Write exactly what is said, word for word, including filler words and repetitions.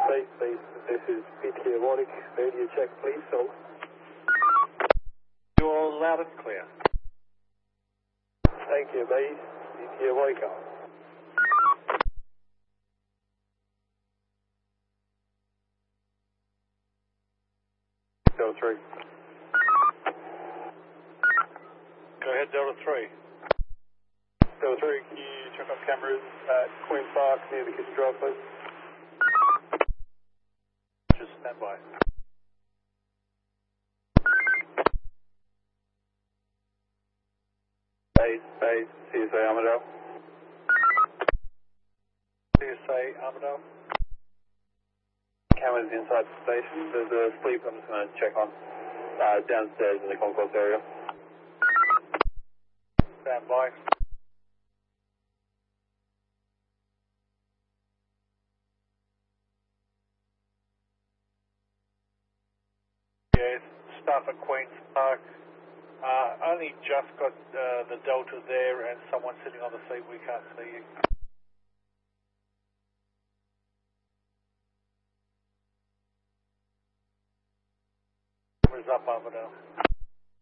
Please, please. This is P T Aerotic. Radio check, please. So. You're loud and clear. Thank you, mate. P T Aerotic out. Delta three. Go ahead, Delta three. Delta three, can you check on cameras at Queen's Park near the Kitchen Drive, please? Just stand by. Base, base, C S A Armadale. C S A Armadale. Cameras inside the station. There's a sleep I'm just going to check on uh, downstairs in the concourse area. Stand by. Yeah, staff at Queen's Park. Uh, only just got uh, the Delta there and someone sitting on the seat. We can't see you. Cameras up, Armadale.